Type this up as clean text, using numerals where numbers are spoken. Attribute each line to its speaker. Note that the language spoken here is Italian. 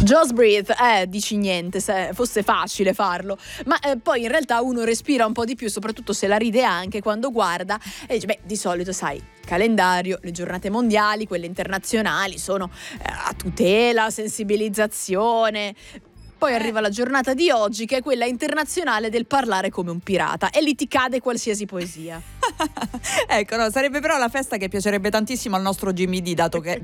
Speaker 1: Just breathe, dici niente, se fosse facile farlo, ma poi in realtà uno respira un po' di più, soprattutto se la ride anche quando guarda e dice, beh, di solito sai, calendario, le giornate mondiali, quelle internazionali sono a tutela, sensibilizzazione. Poi arriva la giornata di oggi, che è quella internazionale del parlare come un pirata, e lì ti cade qualsiasi poesia.
Speaker 2: Ecco, no, sarebbe però la festa che piacerebbe tantissimo al nostro Jimmy D, dato che